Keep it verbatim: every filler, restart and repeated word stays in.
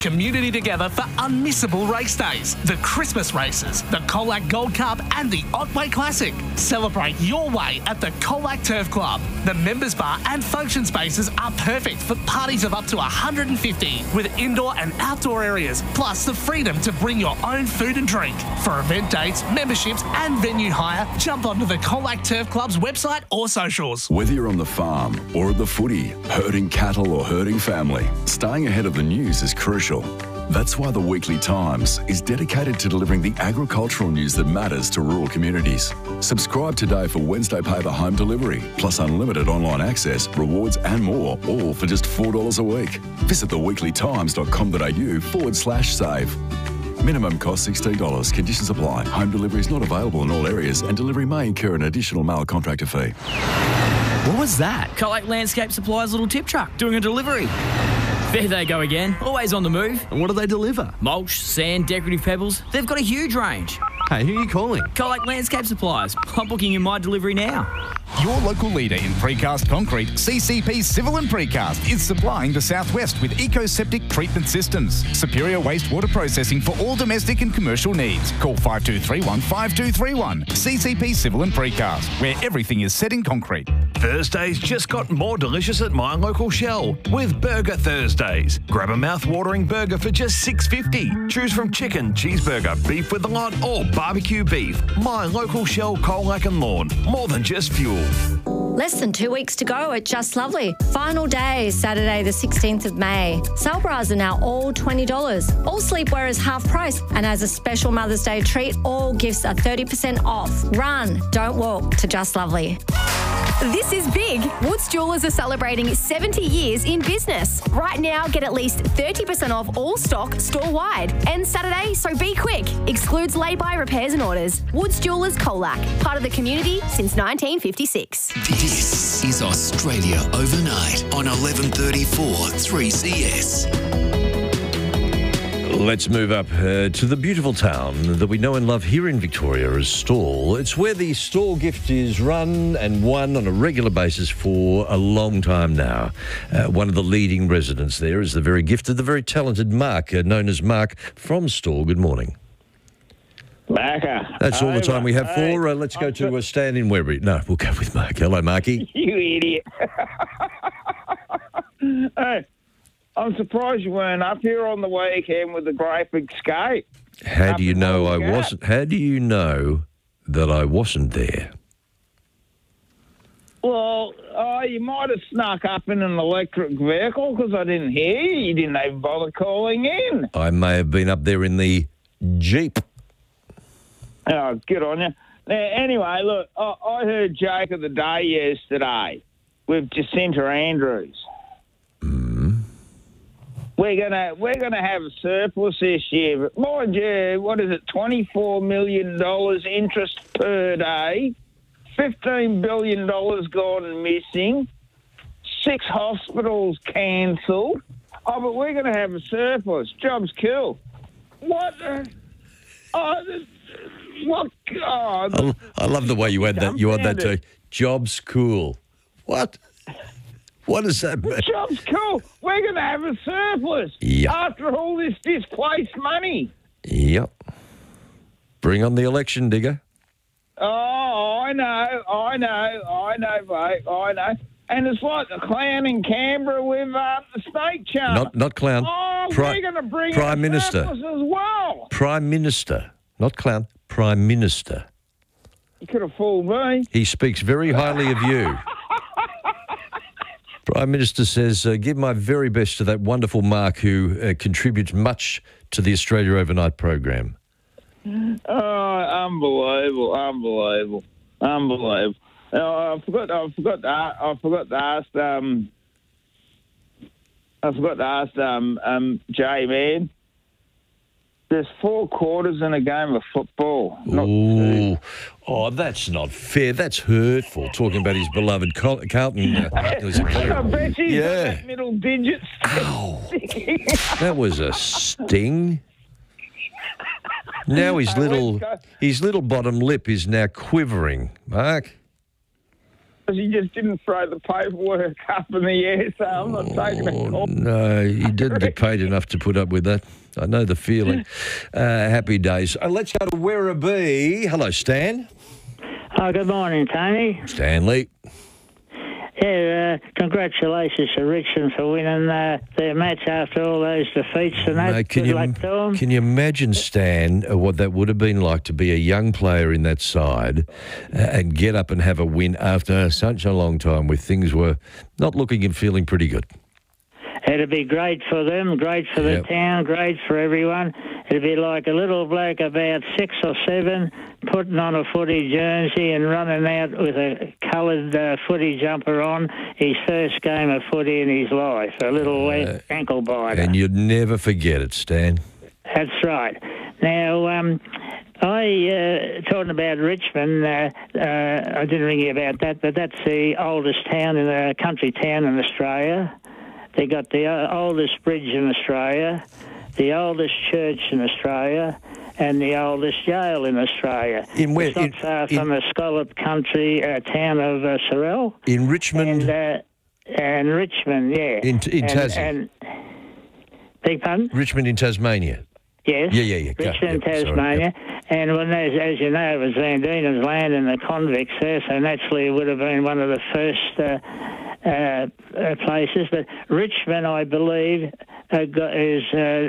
Community together for unmissable race days, the Christmas races, the Colac Gold Cup and the Otway Classic. Celebrate your way at the Colac Turf Club. The members bar and function spaces are perfect for parties of up to one hundred fifty with indoor and outdoor areas, plus the freedom to bring your own food and drink. For event dates, memberships and venue hire, jump onto the Colac Turf Club's website or socials. Whether you're on the farm or at the footy, herding cattle or herding family, staying ahead of the news is crucial. That's why the Weekly Times is dedicated to delivering the agricultural news that matters to rural communities. Subscribe today for Wednesday paper home delivery, plus unlimited online access, rewards and more, all for just four dollars a week. Visit theweeklytimes.com.au forward slash save. Minimum cost sixteen dollars. Conditions apply. Home delivery is not available in all areas and delivery may incur an additional mail contractor fee. What was that? Colac Landscape Supplies' little tip truck doing a delivery. There they go again, always on the move. And what do they deliver? Mulch, sand, decorative pebbles. They've got a huge range. Hey, who are you calling? Colac Landscape Supplies. I'm booking in my delivery now. Your local leader in precast concrete, C C P Civil and Precast, is supplying the Southwest with eco-septic treatment systems. Superior wastewater processing for all domestic and commercial needs. Call five two three one, five two three one. C C P Civil and Precast, where everything is set in concrete. Thursdays just got more delicious at my local Shell with Burger Thursdays. Grab a mouth-watering burger for just six dollars fifty. Choose from chicken, cheeseburger, beef with a lot, or barbecue beef. My local Shell, Colac and Lawn. More than just fuel. Less than two weeks to go at Just Lovely. Final day, Saturday the sixteenth of May. Sale bras are now all twenty dollars. All sleepwear is half price. And as a special Mother's Day treat, all gifts are thirty percent off. Run, don't walk to Just Lovely. This is big. Woods Jewellers are celebrating seventy years in business. Right now, get at least thirty percent off all stock store-wide. And Saturday, so be quick. Excludes lay-by repairs and orders. Woods Jewellers Colac, part of the community since nineteen fifty-six. This is Australia Overnight on eleven thirty-four three C S. Let's move up uh, to the beautiful town that we know and love here in Victoria as Stawell. It's where the Stawell gift is run and won on a regular basis for a long time now. Uh, one of the leading residents there is the very gifted, the very talented Mark, uh, known as Mark from Stawell. Good morning. Marker. That's all over. the time we have for. Uh, let's go I'm to uh, Stan in Webury. No, we'll go with Mark. Hello, Marky. You idiot. Hey. I'm surprised you weren't up here on the weekend with the Great Big Skate. How do you know I Gap. wasn't? How do you know that I wasn't there? Well, oh, you might have snuck up in an electric vehicle because I didn't hear you. You didn't even bother calling in. I may have been up there in the Jeep. Oh, good on you. Now, anyway, look, I, I heard joke of the day yesterday with Jacinta Andrews. We're gonna we're gonna have a surplus this year, but mind you, what is it? Twenty-four million dollars interest per day, fifteen billion dollars gone missing, six hospitals cancelled. Oh, but we're gonna have a surplus. Jobs cool. What? The, oh, the, what? Oh, the, I, I love the way you add that. You add that to jobs cool. What? What does that mean? Jobs cool. We're going to have a surplus yep. after all this displaced money. Yep. Bring on the election, digger. Oh, I know, I know, I know, mate, I know. And it's like the clown in Canberra with uh, the snake charmer. Not, not clown. Oh, Pri- we're going to bring Prime a Minister surplus as well. Prime Minister, not clown. Prime Minister. You could have fooled me. He speaks very highly of you. Prime Minister says, uh, give my very best to that wonderful Mark who uh, contributes much to the Australia Overnight program. Oh, unbelievable, unbelievable, unbelievable. Oh, I forgot, I forgot, to, I forgot to ask, um, I forgot to ask um, um, Jay, man. There's four quarters in a game of football. Not Ooh. Oh, that's not fair. That's hurtful, talking about his beloved Col- Carlton. Uh, I bet you yeah. got that middle digit. Ow. That was a sting. Now his little his little bottom lip is now quivering, Mark. because he just didn't throw the paperwork up in the air, so I'm not taking a call. No, he didn't get paid enough to put up with that. I know the feeling. Uh, happy days. Uh, let's go to Werribee. Hello, Stan. Oh, good morning, Tony. Stanley. Yeah, uh, congratulations to Richmond for winning uh, their match after all those defeats and that. Mate, can Good you luck to them. can you imagine, Stan, uh, what that would have been like to be a young player in that side uh, and get up and have a win after such a long time where things were not looking and feeling pretty good? It'd be great for them, great for the Yep. town, great for everyone. It'd be like a little bloke about six or seven putting on a footy jersey and running out with a coloured uh, footy jumper on, his first game of footy in his life, a little wet ankle biter. And you'd never forget it, Stan. That's right. Now, um, I, uh, talking about Richmond, uh, uh, I didn't ring you about that, but that's the oldest town in the country town in Australia. They got the uh, oldest bridge in Australia, the oldest church in Australia, and the oldest jail in Australia. In where? It's not in, far in, from the scallop country uh, town of uh, Sorrel. in Richmond? And, uh, and Richmond, yeah. In, in and, Tassie? And, beg pardon? Richmond in Tasmania? Yes. Yeah, yeah, yeah. Go- Richmond, yep, sorry, Tasmania. And when, as, as you know, it was Van Diemen's land and the convicts there, so naturally it would have been one of the first uh, uh, uh, places. But Richmond, I believe, uh, got, is uh,